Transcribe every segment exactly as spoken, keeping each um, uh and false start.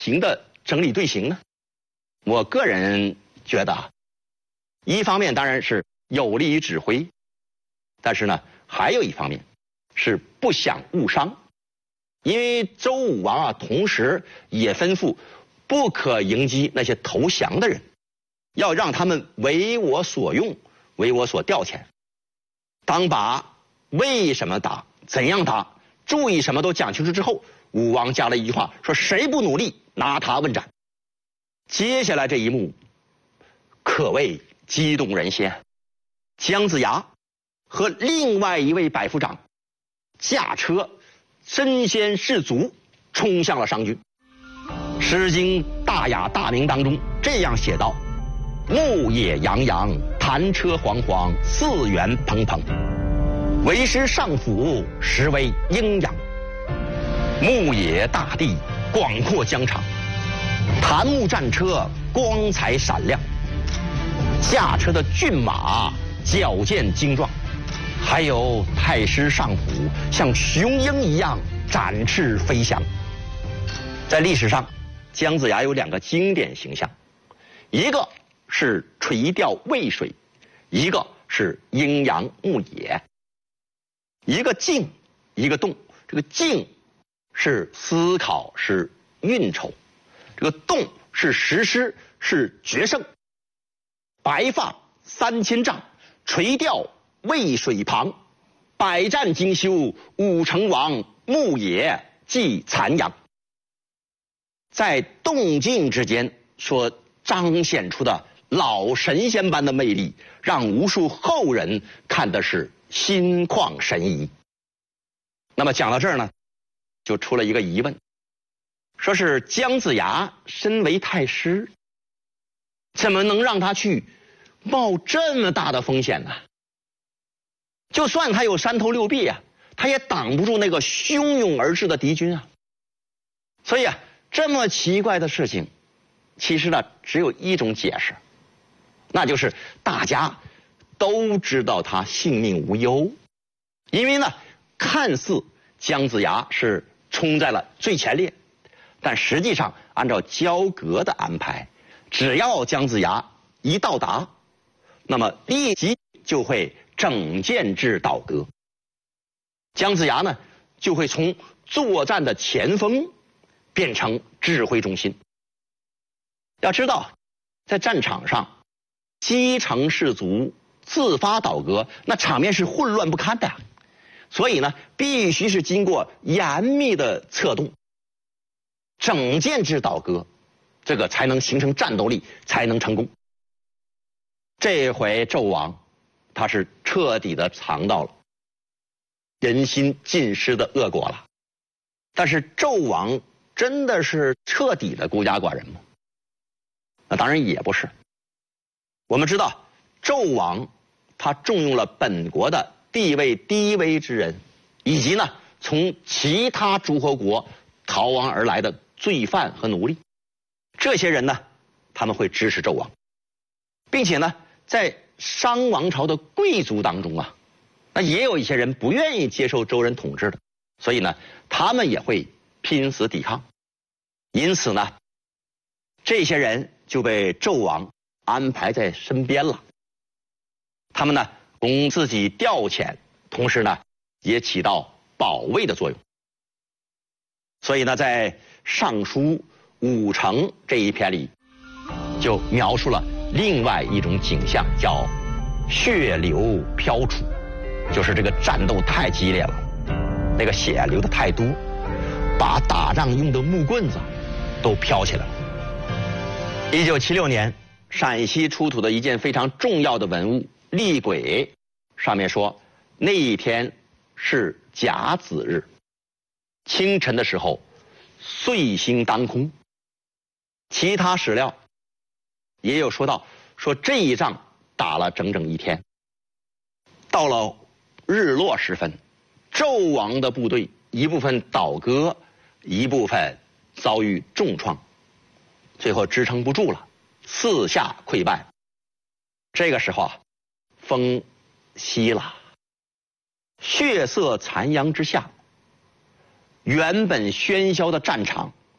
行的整理队形呢？我个人觉得啊，一方面当然是有利于指挥，但是呢，还有一方面是不想误伤，因为周武王啊，同时也吩咐不可迎击那些投降的人，要让他们为我所用，为我所调遣。当把为什么打、怎样打、注意什么都讲清楚之后，武王加了一句话，说谁不努力，拿他问斩。接下来这一幕可谓激动人心。姜子牙和另外一位百夫长驾车身先士卒冲向了商军。《诗经·大雅·大明》当中这样写道：牧野洋洋，弹车煌煌，四原蓬蓬，为师上府，实为阴阳。牧野大地，广阔疆场，弹木战车，光彩闪亮，驾车的骏马矫健精壮，还有太师上府像雄鹰一样展翅飞翔。在历史上，姜子牙有两个经典形象，一个是垂钓渭水，一个是阴阳牧野。一个静，一个动。这个静是思考，是运筹；这个动是实施，是决胜。白发三千丈，垂钓渭水旁，百战精修，武成王，牧野即残阳。在动静之间所彰显出的老神仙般的魅力，让无数后人看的是心旷神怡。那么讲到这儿呢，就出了一个疑问，说是姜子牙身为太师，怎么能让他去冒这么大的风险呢？就算他有三头六臂啊，他也挡不住那个汹涌而至的敌军啊。所以啊，这么奇怪的事情，其实呢只有一种解释，那就是大家都知道他性命无忧，因为呢看似姜子牙是冲在了最前列，但实际上按照交阁的安排，只要姜子牙一到达，那么立即就会整建制倒戈，姜子牙呢就会从作战的前锋变成指挥中心。要知道，在战场上击城士卒自发倒戈，那场面是混乱不堪的呀。所以呢，必须是经过严密的策动，整建制倒戈，这个才能形成战斗力，才能成功。这回纣王他是彻底的尝到了人心尽失的恶果了。但是纣王真的是彻底的孤家寡人吗？那当然也不是。我们知道纣王他重用了本国的地位低微之人，以及呢从其他诸侯国逃亡而来的罪犯和奴隶。这些人呢，他们会支持纣王，并且呢在商王朝的贵族当中啊，那也有一些人不愿意接受周人统治的，所以呢他们也会拼死抵抗。因此呢，这些人就被纣王安排在身边了。他们呢供自己调遣，同时呢也起到保卫的作用。所以呢，在《尚书武成》这一篇里，就描述了另外一种景象，叫血流飘杵，就是这个战斗太激烈了，那个血流的太多，把打仗用的木棍子都飘起来了。一九七六年，陕西出土的一件非常重要的文物厉轨，上面说那一天是甲子日，清晨的时候岁星当空。其他史料也有说到，说这一仗打了整整一天。到了日落时分，纣王的部队一部分倒戈，一部分遭遇重创，最后支撑不住了，四下溃败。这个时候啊，风息了，血色残阳之下，原本喧嚣的战场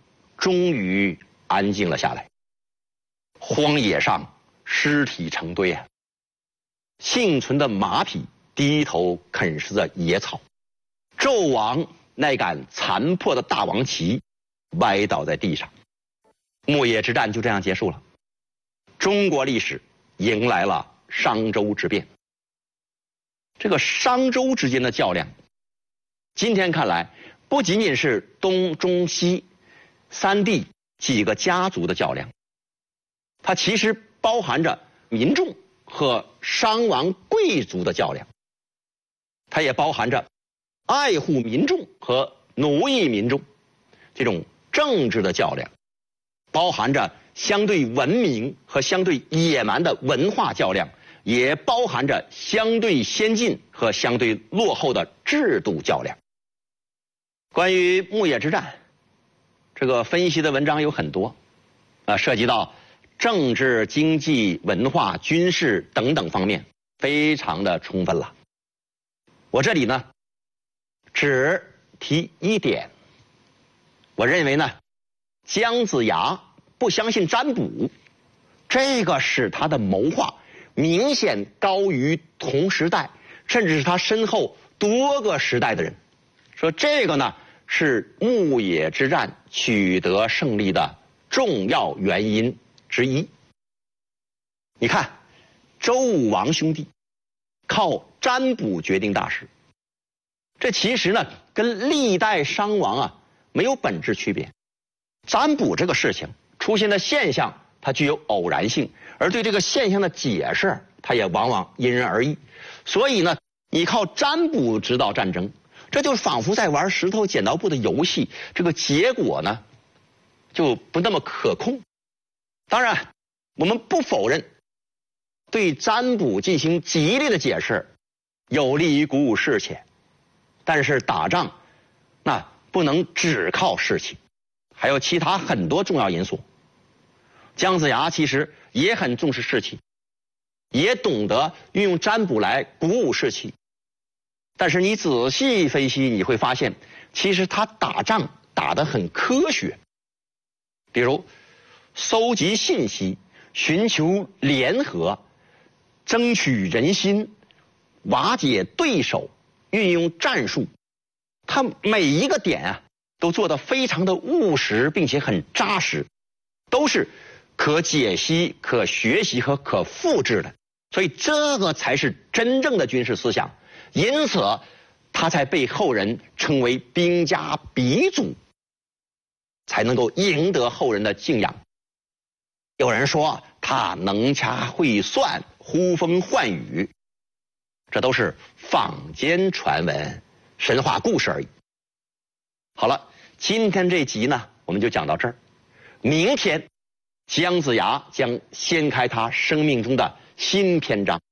终于安静了下来。荒野上尸体成堆啊，幸存的马匹低头啃食着野草，纣王那杆残破的大王旗歪倒在地上。牧野之战就这样结束了，中国历史迎来了商周之变。这个商周之间的较量，今天看来不仅仅是东中西三地几个家族的较量，它其实包含着民众和商王贵族的较量，它也包含着爱护民众和奴役民众这种政治的较量，包含着相对文明和相对野蛮的文化较量，也包含着相对先进和相对落后的制度较量。关于牧野之战，这个分析的文章有很多，啊，涉及到政治、经济、文化、军事等等方面，非常的充分了。我这里呢，只提一点。我认为呢，姜子牙不相信占卜，这个使他的谋划明显高于同时代，甚至是他身后多个时代的人。说这个呢，是牧野之战取得胜利的重要原因之一。你看，周武王兄弟靠占卜决定大事，这其实呢跟历代商王啊没有本质区别。占卜这个事情出现的现象，它具有偶然性，而对这个现象的解释，它也往往因人而异。所以呢，你靠占卜指导战争，这就仿佛在玩石头剪刀布的游戏，这个结果呢就不那么可控。当然，我们不否认对占卜进行激烈的解释有利于鼓舞士气，但是打仗那不能只靠士气，还有其他很多重要因素。姜子牙其实也很重视士气，也懂得运用占卜来鼓舞士气，但是你仔细分析，你会发现其实他打仗打得很科学。比如搜集信息，寻求联合，争取人心，瓦解对手，运用战术，他每一个点啊都做得非常的务实，并且很扎实，都是可解析、可学习和可复制的。所以这个才是真正的军事思想，因此他才被后人称为兵家鼻祖，才能够赢得后人的敬仰。有人说他能掐会算，呼风唤雨，这都是坊间传闻、神话故事而已。好了，今天这集呢，我们就讲到这儿。明天，姜子牙将掀开他生命中的新篇章。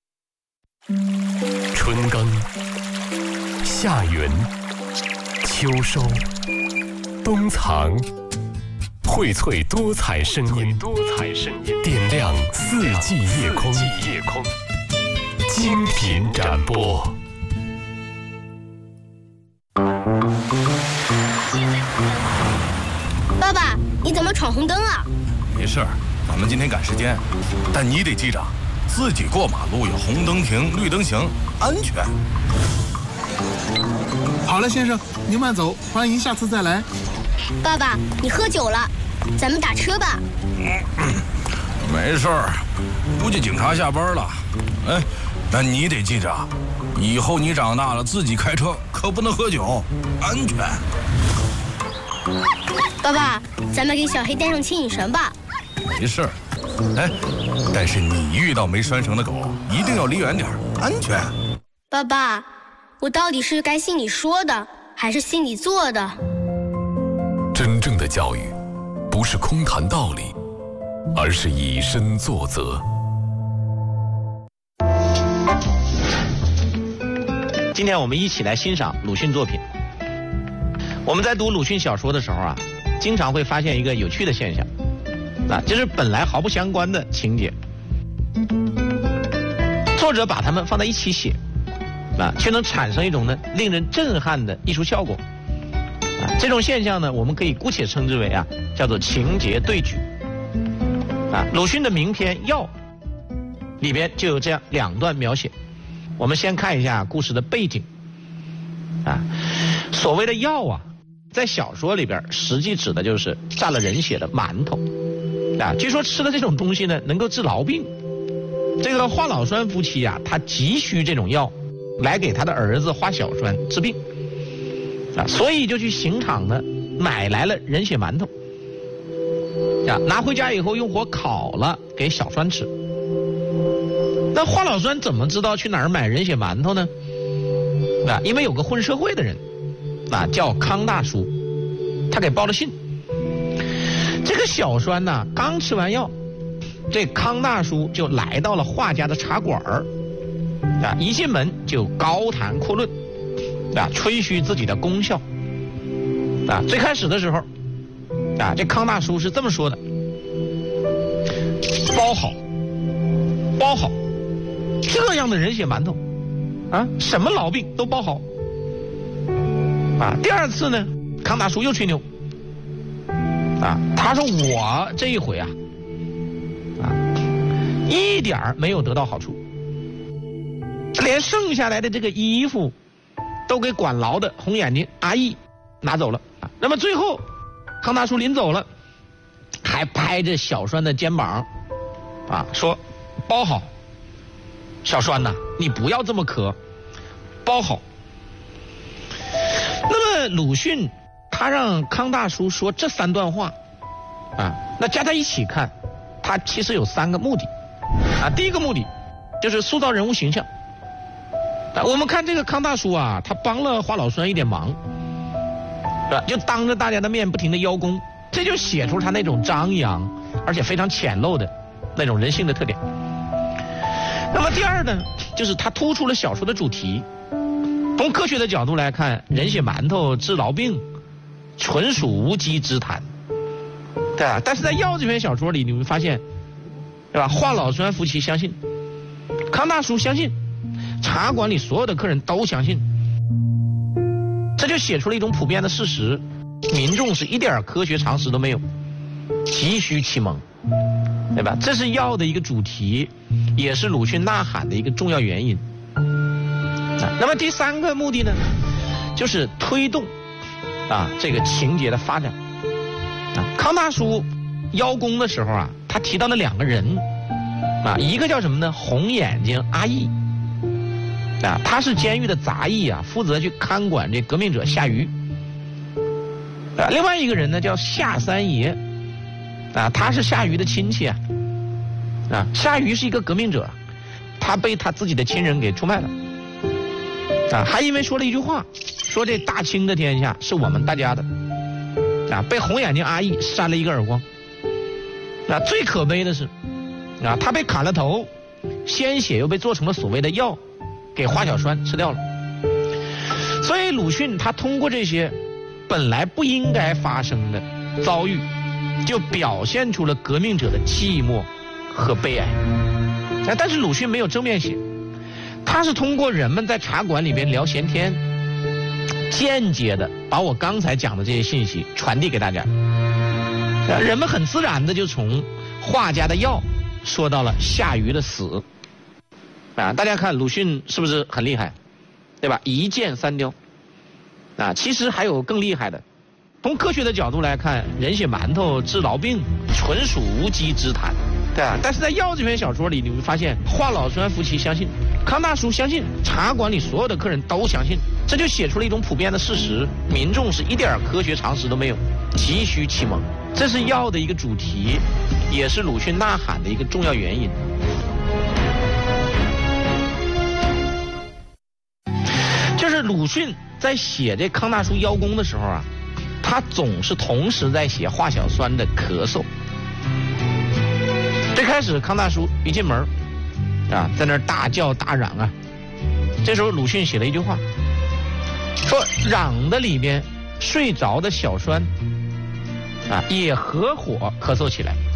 春耕、夏耘、秋收、冬藏，荟萃多彩声音，多彩声音点亮四季夜空，四季夜空，精品展播。 爸爸，你怎么闯红灯啊？ 没事儿，咱们今天赶时间，但你得记着，自己过马路有红灯停，绿灯行，安全。 好了，先生，您慢走，欢迎下次再来。 爸爸，你喝酒了，咱们打车吧。 嗯、没事儿，估计警察下班了。哎，但你得记着，以后你长大了自己开车可不能喝酒，安全。 爸爸，咱们给小黑带上牵引绳吧。 没事儿，哎，但是你遇到没拴绳的狗，一定要离远点，安全。 爸爸，我到底是该信你说的，还是信你做的？ 真正的教育，不是空谈道理，而是以身作则。 今天我们一起来欣赏鲁迅作品。我们在读鲁迅小说的时候啊，经常会发现一个有趣的现象，那就是本来毫不相关的情节，作者把它们放在一起写，啊，却能产生一种呢令人震撼的艺术效果。 啊，这种现象呢，我们可以姑且称之为啊，叫做情节对举。啊，鲁迅的名篇《药》里边就有这样两段描写。我们先看一下故事的背景。啊，所谓的药啊，在小说里边实际指的就是蘸了人血的馒头。啊，据说吃了这种东西呢，能够治痨病。这个华老栓夫妻啊，他急需这种药来给他的儿子华小栓治病。啊，所以就去刑场呢买来了人血馒头。啊，拿回家以后用火烤了给小栓吃。那华老栓怎么知道去哪儿买人血馒头呢？啊，因为有个混社会的人，啊，叫康大叔，他给报了信。这个小栓呢，刚吃完药，这康大叔就来到了华家的茶馆儿，啊，一进门就高谈阔论，啊，吹嘘自己的功效。啊，最开始的时候，啊，这康大叔是这么说的：包好，包好，这样的人血馒头。啊，什么痨病都包好。啊，第二次呢，康大叔又吹牛。啊，他说我这一回啊，啊，一点儿没有得到好处，连剩下来的这个衣服都给管牢的红眼睛阿义拿走了。啊，那么最后，康大叔临走了，还拍着小栓的肩膀，啊，说包好。小栓呐，你不要这么咳，包好。那么鲁迅他让康大叔说这三段话，啊，那加在一起看，他其实有三个目的。啊，第一个目的就是塑造人物形象。啊，我们看这个康大叔啊，他帮了华老栓一点忙，啊，就当着大家的面不停的邀功，这就写出他那种张扬而且非常浅陋的那种人性的特点。那么第二呢，就是他突出了小说的主题。从科学的角度来看，人血馒头治痨病，纯属无稽之谈，对吧？但是在《药》这篇小说里，你会发现，对吧？华老栓夫妻相信，康大叔相信，茶馆里所有的客人都相信，这就写出了一种普遍的事实：民众是一点科学常识都没有，急需启蒙，对吧？这是《药》的一个主题，也是鲁迅呐喊的一个重要原因。那么第三个目的呢，就是推动啊这个情节的发展。啊，康大叔邀功的时候啊，他提到了两个人，啊，一个叫什么呢？红眼睛阿义，啊，他是监狱的杂役啊，负责去看管这革命者夏瑜。啊，另外一个人呢叫夏三爷，啊，他是夏瑜的亲戚啊。啊，夏瑜是一个革命者，他被他自己的亲人给出卖了。啊，还因为说了一句话，说这大清的天下是我们大家的，啊，被红眼睛阿义扇了一个耳光。啊，最可悲的是，啊，他被砍了头，鲜血又被做成了所谓的药，给华小栓吃掉了。所以鲁迅他通过这些本来不应该发生的遭遇，就表现出了革命者的寂寞和悲哀。啊，但是鲁迅没有正面写。他是通过人们在茶馆里边聊闲天，间接的把我刚才讲的这些信息传递给大家。人们很自然的就从画家的药说到了夏瑜的死。啊，大家看鲁迅是不是很厉害，对吧？一箭三雕。啊，其实还有更厉害的。从科学的角度来看，人血馒头治痨病，纯属无稽之谈。对啊，但是在《药》这篇小说里，你会发现华老栓夫妻相信，康大叔相信，茶馆里所有的客人都相信，这就写出了一种普遍的事实：民众是一点科学常识都没有，急需启蒙。这是《药》的一个主题，也是鲁迅呐喊的一个重要原因。就是鲁迅在写这康大叔邀功的时候啊，他总是同时在写华小栓的咳嗽。最开始康大叔一进门啊，在那儿大叫大嚷啊，这时候鲁迅写了一句话，说嚷的里面睡着的小栓啊也合伙咳嗽起来。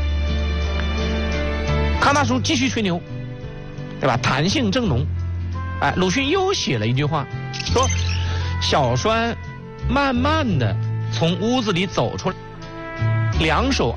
康大叔继续吹牛，对吧？弹性正浓。哎，鲁迅又写了一句话，说小栓慢慢的从屋子里走出来，两手